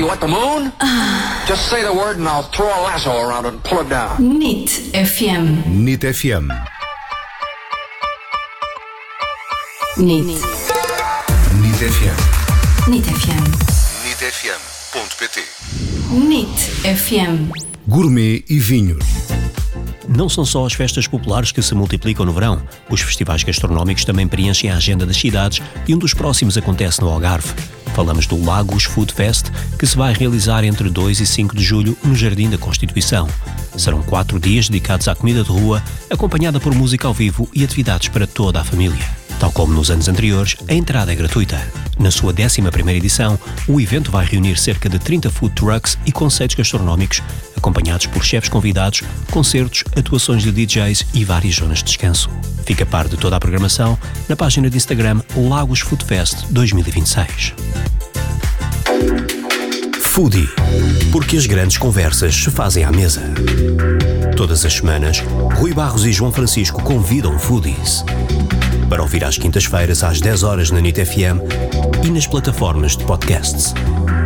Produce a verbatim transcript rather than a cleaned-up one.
You want the moon? Just say the word and I'll throw a lasso around it and pull it down. N I T F M. N I T F M. N I T. N I T F M. N I T F M. N I T F M ponto P T. N I T F M. Gourmet e vinhos. Não são só as festas populares que se multiplicam no verão. Os festivais gastronómicos também preenchem a agenda das cidades e um dos próximos acontece no Algarve. Falamos do Lagos Food Fest, que se vai realizar entre dois e cinco de julho no Jardim da Constituição. Serão quatro dias dedicados à comida de rua, acompanhada por música ao vivo e atividades para toda a família. Tal como nos anos anteriores, a entrada é gratuita. Na sua décima primeira edição, o evento vai reunir cerca de trinta food trucks e conceitos gastronómicos, acompanhados por chefes convidados, concertos, atuações de D Js e várias zonas de descanso. Fica a par de toda a programação na página de Instagram Lagos Food Fest dois mil e vinte e seis. Foodie, porque as grandes conversas se fazem à mesa. Todas as semanas, Rui Barros e João Francisco convidam foodies para ouvir às quintas-feiras às dez horas na N I T F M e nas plataformas de podcasts.